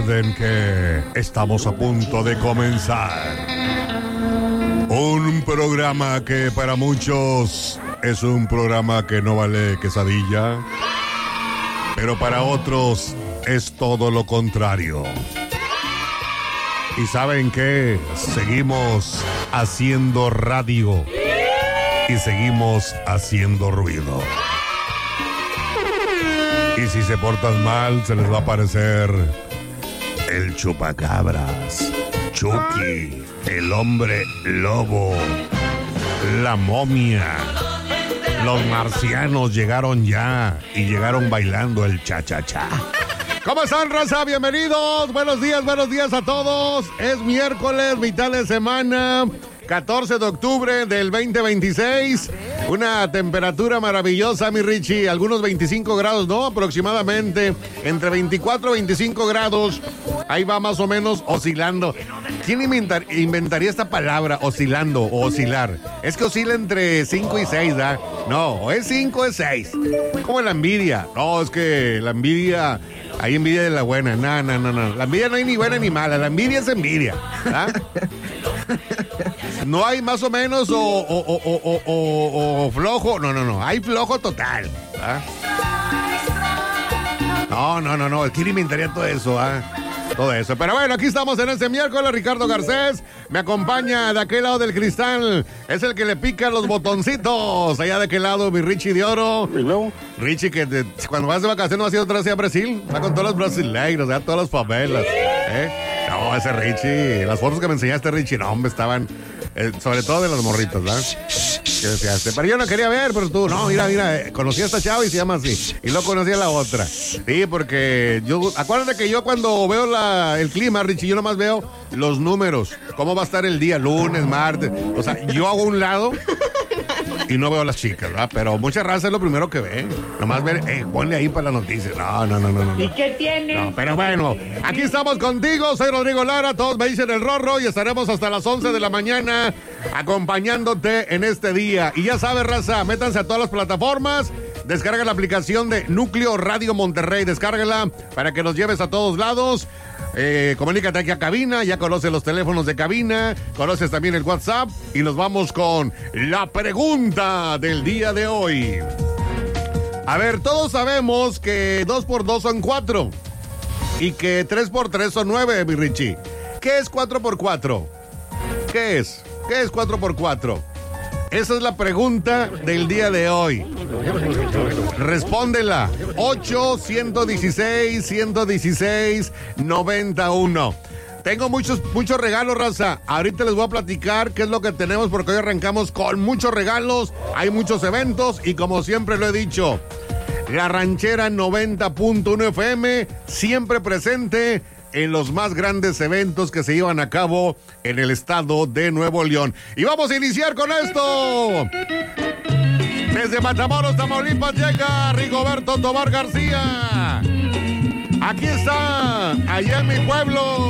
Recuerden que estamos a punto de comenzar un programa que para muchos es un programa que no vale quesadilla, pero para otros es todo lo contrario. ¿Y saben qué? Seguimos haciendo radio y seguimos haciendo ruido. Y si se portan mal, se les va a aparecer el chupacabras, Chucky, el hombre lobo, la momia. Los marcianos llegaron ya y llegaron bailando el cha-cha-cha. ¿Cómo están, raza? Bienvenidos. Buenos días a todos. Es miércoles, mitad de semana, 14 de octubre del 2026. Una temperatura maravillosa, mi Richie. Algunos 25 grados, ¿no? Aproximadamente entre 24 y 25 grados. Ahí va más o menos oscilando. ¿Quién inventaría esta palabra, oscilando o oscilar? Es que oscila entre 5 y 6, ¿verdad? No, o es 5 o es 6. Como la envidia. No, es que la envidia... Hay envidia de la buena. No. La envidia no hay ni buena ni mala. La envidia es envidia. ¿Ah? No hay más o menos o flojo. No. Hay flojo total. ¿Ah? No. ¿Quién inventaría todo eso? ¿Ah? Todo eso. Pero bueno, aquí estamos en este miércoles. Ricardo Garcés me acompaña de aquel lado del cristal. Es el que le pica los botoncitos. Allá de aquel lado, mi Richie de oro. ¿Y luego? Richie, que cuando vas de vacaciones, vas a ir otra vez a Brasil. Va con todos los brasileiros, todas las favelas. No, ese Richie. Las fotos que me enseñaste, Richie, no, hombre, estaban... sobre todo de los morritos, ¿verdad? ¿Qué decías? Pero yo no quería ver, pero tú, no, mira, conocí a esta chava y se llama así. Y luego conocí a la otra. Sí, porque acuérdate que yo cuando veo el clima, Richie, yo nomás veo los números. ¿Cómo va a estar el día? Lunes, martes. O sea, yo hago un lado y no veo a las chicas, ¿verdad? Pero mucha raza es lo primero que ven. Nomás ver, ponle ahí para las noticias. No. ¿Y qué tiene? No, pero bueno, aquí estamos contigo. Soy Rodrigo Lara, todos me dicen el Rorro y estaremos hasta las 11 de la mañana acompañándote en este día. Y ya sabes, raza, métanse a todas las plataformas. Descarga la aplicación de Núcleo Radio Monterrey. Descárgala para que nos lleves a todos lados. Comunícate aquí a cabina, ya conoces los teléfonos de cabina, conoces también el WhatsApp y nos vamos con la pregunta del día de hoy. A ver, todos sabemos que 2 por 2 son 4 y que 3 por 3 son 9, mi Richie. ¿Qué es 4 por 4? ¿Qué es 4 por 4? Esa es la pregunta del día de hoy. Respóndela. 8-116-116-91. Tengo muchos regalos, raza. Ahorita les voy a platicar qué es lo que tenemos porque hoy arrancamos con muchos regalos. Hay muchos eventos y como siempre lo he dicho, la Ranchera 90.1 FM siempre presente en los más grandes eventos que se llevan a cabo en el estado de Nuevo León. Y vamos a iniciar con esto. Desde Matamoros, Tamaulipas, llega Rigoberto Tobar García. Aquí está, allá en mi pueblo.